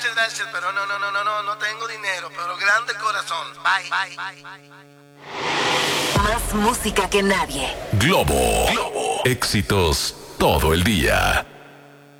gracias, pero no tengo dinero, pero grande corazón. Bye. Más música que nadie. Globo. Éxitos todo el día.